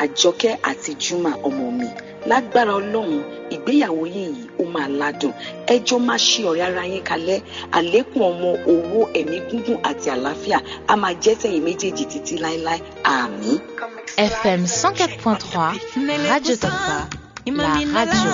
Àjọkẹ́ àti Juma ọmọ mi. Lágbára Ọlọ́run, ìgbéyàwó yìí ó máa ládùn. Ẹjọ́ máa ṣe ọ̀rẹ́ ara yín kalẹ̀. Àlékún ọmọ, owó, ẹ̀mí gígùn àti àlàáfíà á máa jẹ́ tẹ̀yin méjèèjì títí láéláé. Àmín. FM 104.3, Radio Tapa, la radio